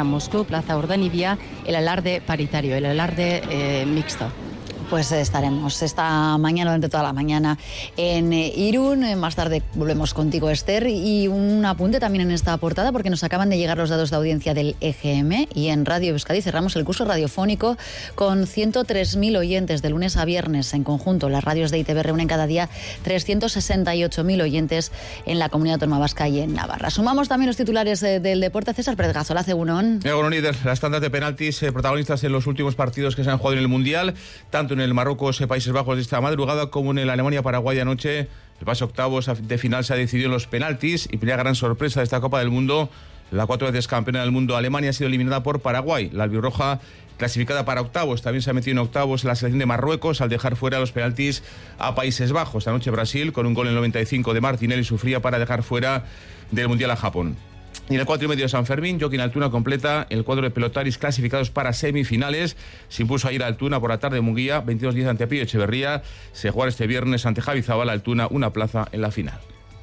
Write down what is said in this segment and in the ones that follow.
mañana Moscú, Plaza Urdanibia, el alarde paritario, el alarde mixto. Pues estaremos esta mañana, durante toda la mañana, en Irún. Más tarde volvemos contigo, Esther. Y un apunte también en esta portada, porque nos acaban de llegar los datos de audiencia del EGM. Y en Radio Euskadi cerramos el curso radiofónico con 103.000 oyentes de lunes a viernes en conjunto. Las radios de ITV reúnen cada día 368.000 oyentes en la Comunidad Autónoma Vasca y en Navarra. Sumamos también los titulares del deporte. César Pérez Gazola, Egunon. Egunon, líder. Las tandas de penaltis protagonistas en los últimos partidos que se han jugado en el Mundial, tanto en el Marruecos, Países Bajos de esta madrugada, como en el Alemania-Paraguay anoche. El pase octavos de final se ha decidido en los penaltis y primera gran sorpresa de esta Copa del Mundo. La 4 veces campeona del mundo Alemania ha sido eliminada por Paraguay. La albirroja, clasificada para octavos, también se ha metido en octavos la selección de Marruecos al dejar fuera los penaltis a Países Bajos. Anoche Brasil, con un gol en el 95 de Martinelli, sufría para dejar fuera del Mundial a Japón. Y en el 4 y medio de San Fermín, Joaquín Altuna completa el cuadro de pelotaris clasificados para semifinales. Se impuso ayer Altuna por la tarde en Munguía, 22-10 ante Pío Echeverría. Se jugará este viernes ante Javi Zabala. Altuna una plaza en la final.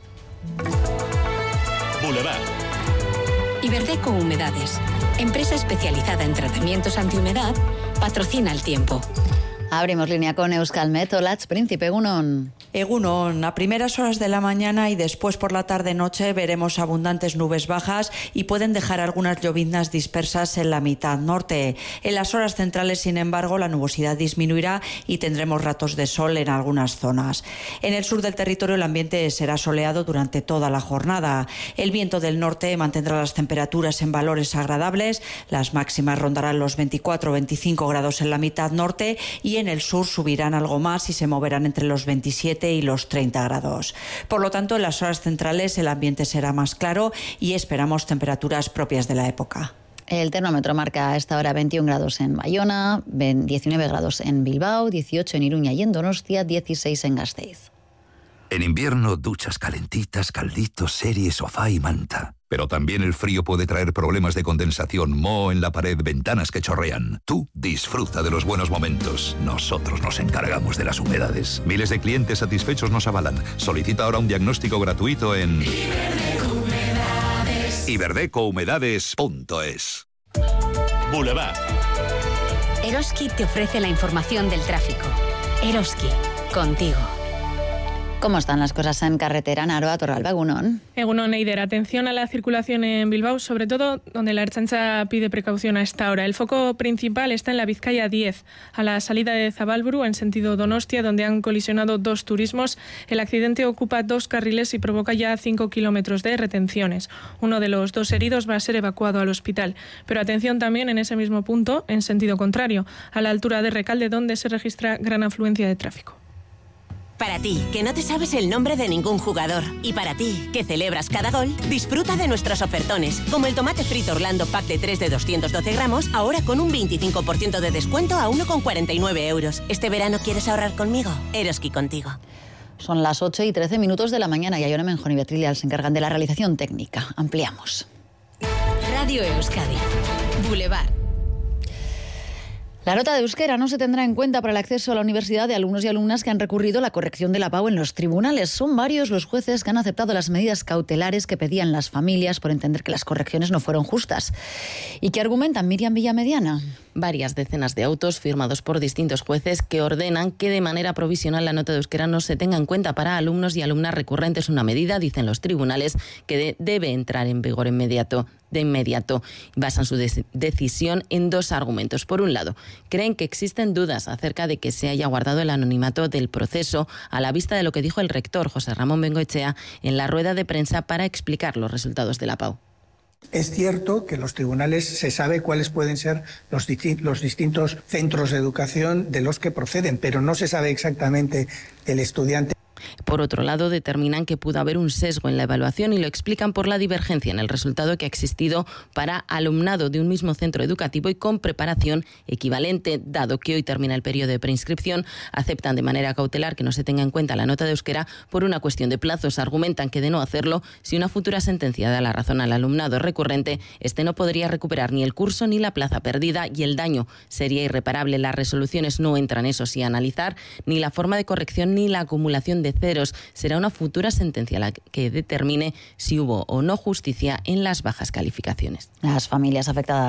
Boulevard. Iberdeco Humedades, empresa especializada en tratamientos antihumedad, patrocina el tiempo. Abrimos línea con Euskalmet. Hola, Príncipe, Egunon. Egunon, a primeras horas de la mañana y después por la tarde-noche veremos abundantes nubes bajas y pueden dejar algunas lloviznas dispersas en la mitad norte. En las horas centrales, sin embargo, la nubosidad disminuirá y tendremos ratos de sol en algunas zonas. En el sur del territorio el ambiente será soleado durante toda la jornada. El viento del norte mantendrá las temperaturas en valores agradables. Las máximas rondarán los 24-25 grados en la mitad norte y en el sur subirán algo más y se moverán entre los 27 y los 30 grados. Por lo tanto, en las horas centrales el ambiente será más claro y esperamos temperaturas propias de la época. El termómetro marca a esta hora 21 grados en Bayona, 19 grados en Bilbao, 18 en Iruña y en Donostia, 16 en Gasteiz. En invierno, duchas calentitas, calditos, serie, sofá y manta. Pero también el frío puede traer problemas de condensación, moho en la pared, ventanas que chorrean. Tú disfruta de los buenos momentos. Nosotros nos encargamos de las humedades. Miles de clientes satisfechos nos avalan. Solicita ahora un diagnóstico gratuito en iberdecohumedades.es. Boulevard. Eroski te ofrece la información del tráfico. Eroski, contigo. ¿Cómo están las cosas en carretera? Naroa, Torralba, Egunon. Egunon, Eider. Atención a la circulación en Bilbao, sobre todo donde la Ertzaintza pide precaución a esta hora. El foco principal está en la Vizcaya 10, a la salida de Zabalburu, en sentido Donostia, donde han colisionado dos turismos. El accidente ocupa 2 carriles y provoca ya 5 kilómetros de retenciones. Uno de los 2 heridos va a ser evacuado al hospital. Pero atención también en ese mismo punto, en sentido contrario, a la altura de Recalde, donde se registra gran afluencia de tráfico. Para ti, que no te sabes el nombre de ningún jugador. Y para ti, que celebras cada gol, disfruta de nuestros ofertones. Como el tomate frito Orlando Pack de 3 de 212 gramos, ahora con un 25% de descuento a 1,49 euros. ¿Este verano quieres ahorrar conmigo? Eroski contigo. Son las 8:13 de la mañana y Ayora Menjón y Beatriz Leal se encargan de la realización técnica. Ampliamos. Radio Euskadi. Boulevard. La nota de euskera no se tendrá en cuenta para el acceso a la universidad de alumnos y alumnas que han recurrido la corrección de la PAU en los tribunales. Son varios los jueces que han aceptado las medidas cautelares que pedían las familias por entender que las correcciones no fueron justas. ¿Y qué argumentan, Miriam Villamediana? Varias decenas de autos firmados por distintos jueces que ordenan que de manera provisional la nota de euskera no se tenga en cuenta para alumnos y alumnas recurrentes. Una medida, dicen los tribunales, que debe entrar en vigor de inmediato. Basan su decisión en 2 argumentos. Por un lado, creen que existen dudas acerca de que se haya guardado el anonimato del proceso a la vista de lo que dijo el rector José Ramón Bengoechea en la rueda de prensa para explicar los resultados de la PAU. Es cierto que en los tribunales se sabe cuáles pueden ser los distintos centros de educación de los que proceden, pero no se sabe exactamente el estudiante. Por otro lado, determinan que pudo haber un sesgo en la evaluación y lo explican por la divergencia en el resultado que ha existido para alumnado de un mismo centro educativo y con preparación equivalente. Dado que hoy termina el periodo de preinscripción, aceptan de manera cautelar que no se tenga en cuenta la nota de euskera por una cuestión de plazos. Argumentan que de no hacerlo, si una futura sentencia da la razón al alumnado recurrente, este no podría recuperar ni el curso ni la plaza perdida y el daño sería irreparable. Las resoluciones no entran, eso sí, a analizar ni la forma de corrección ni la acumulación de ceros. Será una futura sentencia la que determine si hubo o no justicia en las bajas calificaciones. Las familias afectadas